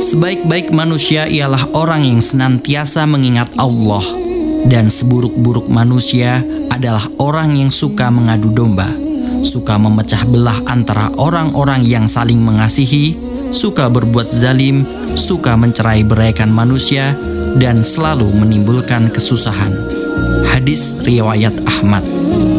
Sebaik-baik manusia ialah orang yang senantiasa mengingat Allah, dan seburuk-buruk manusia adalah orang yang suka mengadu domba, suka memecah belah antara orang-orang yang saling mengasihi, suka berbuat zalim, suka mencerai-beraikan manusia, dan selalu menimbulkan kesusahan. Hadis riwayat Ahmad.